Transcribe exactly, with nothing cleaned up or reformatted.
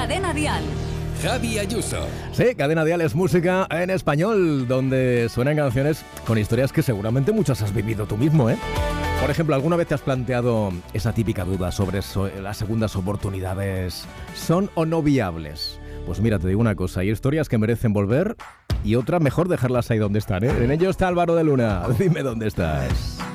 Cadena Dial. Javi Ayuso. Sí, Cadena Dial es música en español, donde suenan canciones con historias que seguramente muchas has vivido tú mismo, ¿eh? Por ejemplo, ¿alguna vez te has planteado esa típica duda sobre eso, las segundas oportunidades? ¿Son o no viables? Pues mira, te digo una cosa, hay historias que merecen volver y otras mejor dejarlas ahí donde están, ¿eh? En ello está Álvaro de Luna. Dime dónde estás.